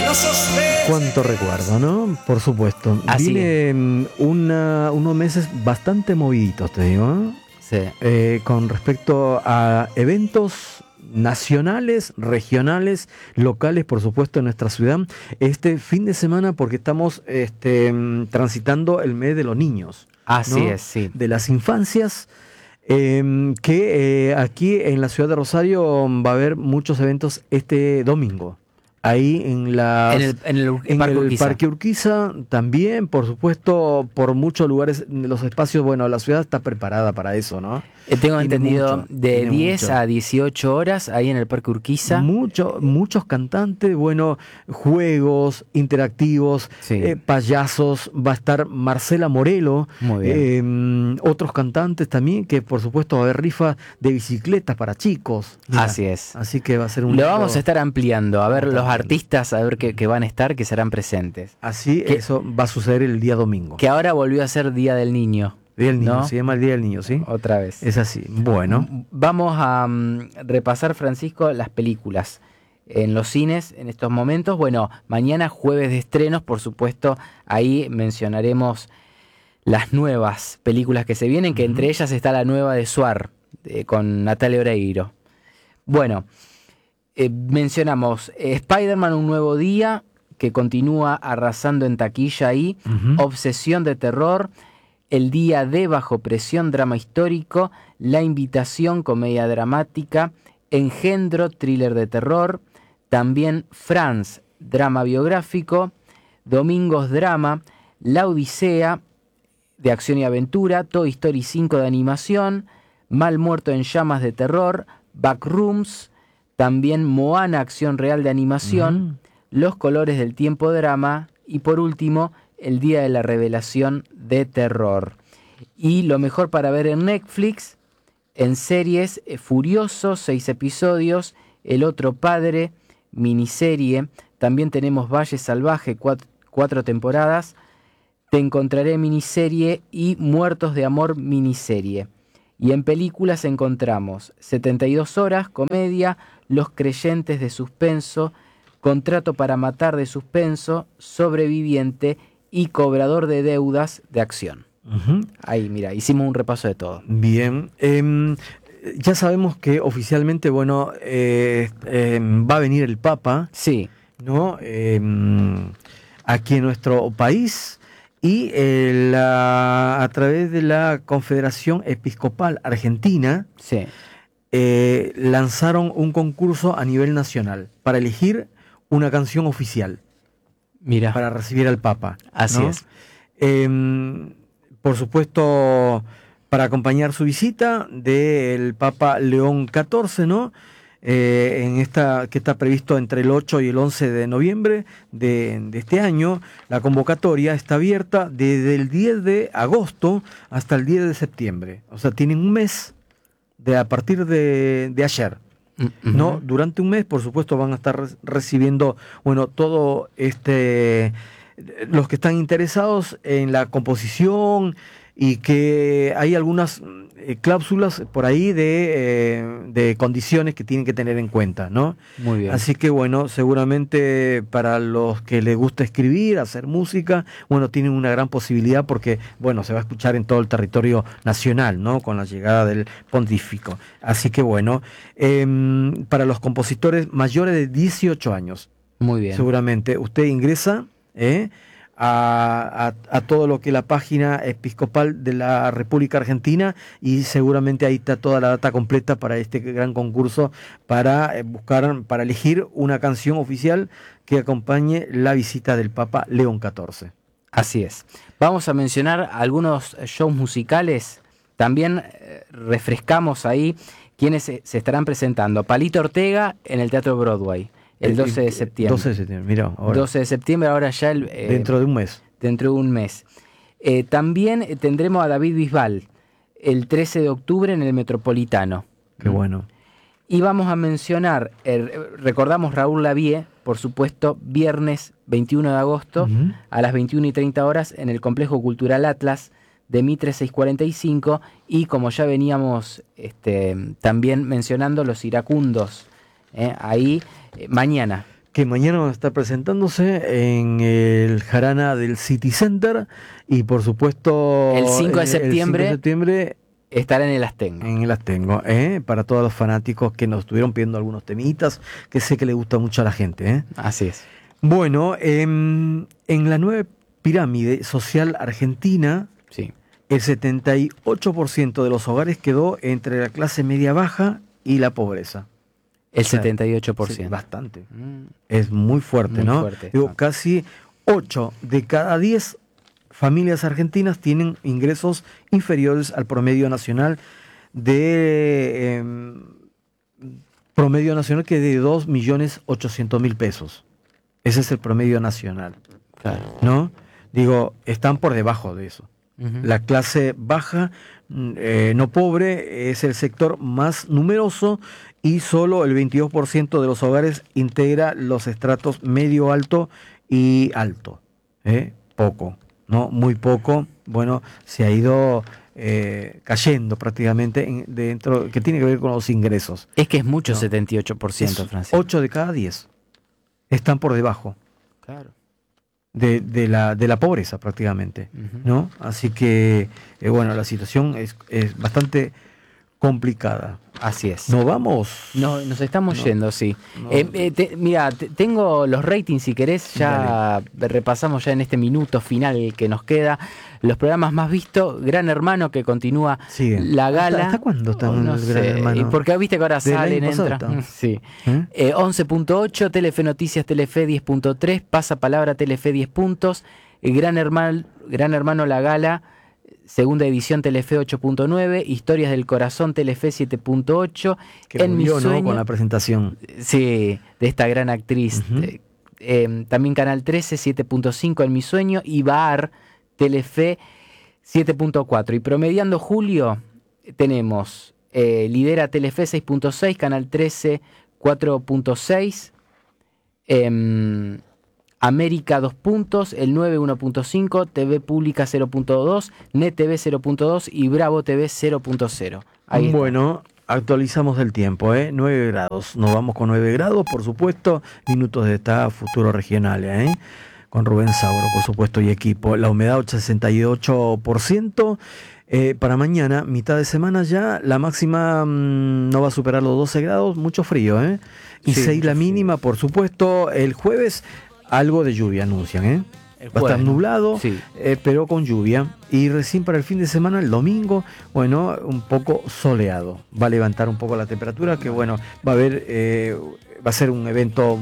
Cuánto recuerdo, ¿no? Por supuesto. Así Viene unos meses bastante moviditos, te digo, Sí. con respecto a eventos nacionales, regionales, locales, por supuesto, en nuestra ciudad. Este fin de semana, porque estamos transitando el mes de los niños. Así ¿no? es, sí. De las infancias. Aquí en la ciudad de Rosario va a haber muchos eventos este domingo. Ahí en el Parque Urquiza también, por supuesto, por muchos lugares, los espacios, bueno, la ciudad está preparada para eso, ¿no? Tengo entendido de 10 a 18 horas ahí en el Parque Urquiza. Muchos cantantes, bueno, juegos interactivos, Sí. payasos, va a estar Marcela Morelo, Muy bien. otros cantantes también, que por supuesto va a haber rifa de bicicletas para chicos. Mira, Así es. Así que va a ser un... Lo vamos a estar ampliando, a ver los artistas, a ver que van a estar, que serán presentes. Así, eso va a suceder el día domingo. Que ahora volvió a ser Día del Niño. Día del Niño, ¿no? se llama el Día del Niño, ¿sí? Otra vez. Es así. Bueno. Vamos a repasar, Francisco, las películas en los cines en estos momentos. Bueno, mañana jueves de estrenos, por supuesto, ahí mencionaremos las nuevas películas que se vienen, que entre ellas está la nueva de Suar, con Natalia Oreiro. Bueno, mencionamos Spider-Man Un Nuevo Día, que continúa arrasando en taquilla ahí, Obsesión de Terror, El Día D, Bajo Presión, drama histórico, La Invitación, comedia dramática, Engendro, thriller de terror, también Franz, drama biográfico, Domingos, drama, La Odisea, de acción y aventura, Toy Story 5 de animación, Mal Muerto en Llamas de terror, Backrooms, también Moana, acción real de animación, Los Colores del Tiempo, drama, y por último, El Día de la Revelación, de terror. Y lo mejor para ver en Netflix, en series, Furioso, 6 episodios, El Otro Padre, miniserie, también tenemos Valle Salvaje, 4 temporadas, Te Encontraré, miniserie, y Muertos de Amor, miniserie. Y en películas encontramos 72 horas, comedia, Los Creyentes, de suspenso, Contrato para Matar, de suspenso, Sobreviviente y Cobrador de Deudas, de acción. Ahí, mira, hicimos un repaso de todo. Bien. Ya sabemos que oficialmente, bueno, va a venir el Papa. Sí. ¿No? Aquí en nuestro país. Y a través de la Confederación Episcopal Argentina, Sí. lanzaron un concurso a nivel nacional para elegir una canción oficial. Mira. Para recibir al Papa. Así ¿no? es. Por supuesto, para acompañar su visita del Papa León XIV, ¿no? Que está previsto entre el 8 y el 11 de noviembre de este año. La convocatoria está abierta desde el 10 de agosto hasta el 10 de septiembre. O sea, tienen un mes a partir de ayer. ¿No? Durante un mes, por supuesto, van a estar recibiendo, bueno, todo los que están interesados en la composición, y que hay algunas cláusulas por ahí de condiciones que tienen que tener en cuenta, ¿no? Muy bien. Así que bueno, seguramente para los que les gusta escribir, hacer música, bueno, tienen una gran posibilidad porque, bueno, se va a escuchar en todo el territorio nacional, ¿no? Con la llegada del pontífico. Así que bueno, para los compositores mayores de 18 años. Muy bien. Seguramente usted ingresa, a todo lo que es la página episcopal de la República Argentina, y seguramente ahí está toda la data completa para este gran concurso, para para elegir una canción oficial que acompañe la visita del Papa León XIV. Así es. Vamos a mencionar algunos shows musicales. También refrescamos ahí quienes se estarán presentando. Palito Ortega en el Teatro Broadway. El 12 de septiembre. 12 de septiembre, mira. Ahora. 12 de septiembre, ahora ya dentro de un mes. Dentro de un mes. También tendremos a David Bisbal el 13 de octubre en el Metropolitano. Qué bueno. Y vamos a mencionar, recordamos Raúl Lavie, por supuesto, viernes 21 de agosto a las 21:30 horas en el Complejo Cultural Atlas de Mitre 645, y como ya veníamos también mencionando, Los Iracundos, ahí mañana. que mañana van a estar presentándose en el Jarana del City Center y por supuesto el 5 de septiembre, el 5 de septiembre estará en el Astengo. En el Astengo, para todos los fanáticos que nos estuvieron pidiendo algunos temitas, que sé que le gusta mucho a la gente. Así es. Bueno, en la nueva pirámide social argentina, sí, el 78% de los hogares quedó entre la clase media baja y la pobreza. El 78%. Sí, bastante. Es muy fuerte, muy ¿no? Fuerte. Digo, casi 8 de cada 10 familias argentinas tienen ingresos inferiores al promedio nacional promedio nacional que es de 2.800.000 pesos. Ese es el promedio nacional. Claro. ¿No? Digo, están por debajo de eso. Uh-huh. La clase baja, no pobre, es el sector más numeroso y solo el 22% de los hogares integra los estratos medio, alto y alto. Poco, ¿no? Muy poco. Bueno, se ha ido cayendo prácticamente dentro, que tiene que ver con los ingresos. Es que es mucho, ¿no? 78%, es Francisco. 8 de cada 10 están por debajo. Claro. De la pobreza prácticamente, uh-huh. ¿no? Así que, bueno, la situación es bastante complicada. Así es. ¿No vamos? No, nos estamos yendo, sí. No. Mira, tengo los ratings, si querés, ya repasamos ya en este minuto final que nos queda. Los programas más vistos, Gran Hermano, que continúa. Sigue. La Gala. ¿Hasta cuándo están no el sé, Gran Hermano? Porque viste que ahora salen, entran. Sí. 11.8, Telefe Noticias, Telefe 10.3, Pasa Palabra, Telefe 10 puntos, Gran Hermano La Gala, segunda edición, Telefe 8.9, Historias del Corazón, Telefe 7.8. Que en volvió, mi sueño, ¿no? Con la presentación. Sí, de esta gran actriz. Uh-huh. También Canal 13, 7.5, En mi sueño, y Bahar, Telefe 7.4. Y promediando julio, tenemos lidera Telefe 6.6, Canal 13 4.6, América 2 puntos, el 9 1.5, TV Pública 0.2, Net TV 0.2 y Bravo TV 0.0. Ahí bueno, actualizamos el tiempo, 9 grados. Nos vamos con 9 grados, por supuesto. Minutos de esta Futuro Regional, con Rubén Sauro, por supuesto, y equipo. La humedad 68%. Para mañana, mitad de semana ya, la máxima no va a superar los 12 grados, mucho frío, y sí, 6 la mínima, por supuesto. El jueves algo de lluvia anuncian, va a estar nublado, sí, pero con lluvia. Y recién para el fin de semana, el domingo, bueno, un poco soleado. Va a levantar un poco la temperatura, que bueno, va a ser un evento